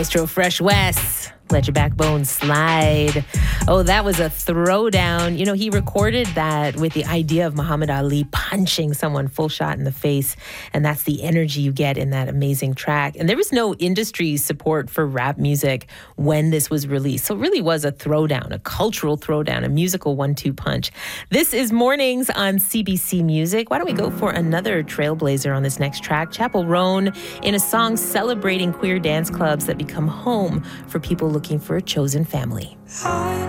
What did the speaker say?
Maestro Fresh West. Let Your Backbone Slide. Oh, that was a throwdown. You know, he recorded that with the idea of Muhammad Ali punching someone full shot in the face. And that's the energy you get in that amazing track. And there was no industry support for rap music when this was released. So it really was a throwdown, a cultural throwdown, a musical 1-2 punch. This is Mornings on CBC Music. Why don't we go for another trailblazer on this next track? Chapel Roan in a song celebrating queer dance clubs that become home for people looking for a chosen family.